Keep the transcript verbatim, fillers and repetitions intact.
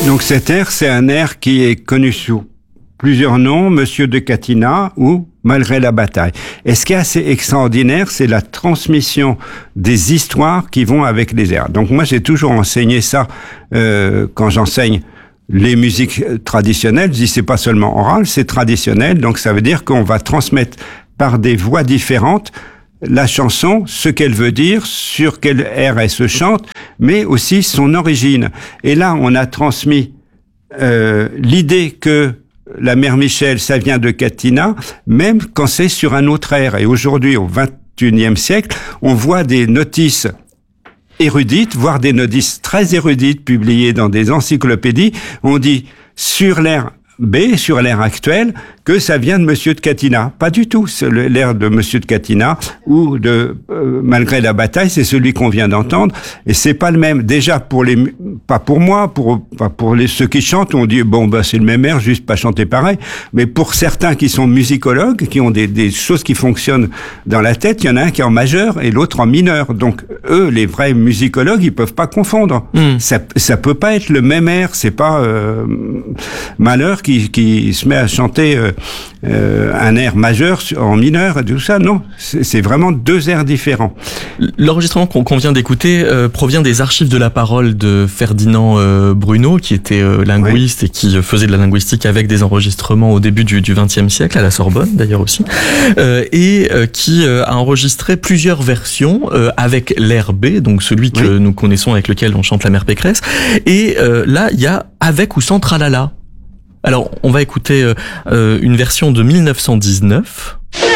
Donc cet air, c'est un air qui est connu sous plusieurs noms, Monsieur de Catinat ou Malgré la bataille. Et ce qui est assez extraordinaire, c'est la transmission des histoires qui vont avec les airs. Donc moi, j'ai toujours enseigné ça euh, quand j'enseigne les musiques traditionnelles. Je dis c'est pas seulement oral, c'est traditionnel. Donc ça veut dire qu'on va transmettre par des voix différentes la chanson, ce qu'elle veut dire, sur quel air elle se chante, mais aussi son origine. Et là, on a transmis euh, l'idée que la mère Michel, ça vient de Catinat, même quand c'est sur un autre air. Et aujourd'hui, au vingt et unième siècle, on voit des notices érudites, voire des notices très érudites publiées dans des encyclopédies. On dit sur l'air B, sur l'air actuel, que ça vient de Monsieur de Catinat. Pas du tout. C'est l'air de Monsieur de Catinat ou de euh, Malgré la bataille, c'est celui qu'on vient d'entendre. Et c'est pas le même. Déjà pour les, pas pour moi, pour pas pour les ceux qui chantent, on dit bon bah c'est le même air, juste pas chanter pareil. Mais pour certains qui sont musicologues, qui ont des, des choses qui fonctionnent dans la tête, il y en a un qui est en majeur et l'autre en mineur. Donc eux, les vrais musicologues, ils peuvent pas confondre. Mm. Ça, ça peut pas être le même air. C'est pas euh, Malheur qui, qui se met à chanter euh, euh, un air majeur en mineur et tout ça. Non, c'est, c'est vraiment deux airs différents. L'enregistrement qu'on, qu'on vient d'écouter euh, provient des archives de la parole de Ferdinand euh, Bruno, qui était euh, linguiste oui. et qui faisait de la linguistique avec des enregistrements au début du, du vingtième siècle, à la Sorbonne d'ailleurs aussi, euh, et euh, qui euh, a enregistré plusieurs versions euh, avec l'air B, donc celui que oui. nous connaissons avec lequel on chante la mère Pécresse. Et euh, là, il y a avec ou sans tralala. Alors, on va écouter euh, une version de mille neuf cent dix-neuf.